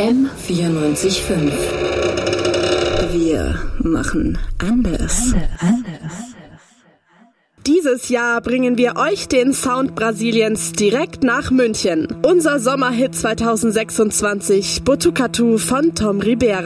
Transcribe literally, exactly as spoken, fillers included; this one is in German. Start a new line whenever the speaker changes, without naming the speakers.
M vierundneunzig Komma fünf. Wir machen anders.
Dieses Jahr bringen wir euch den Sound Brasiliens direkt nach München. Unser Sommerhit zwanzig sechsundzwanzig, Botucatu von Tom Ribera.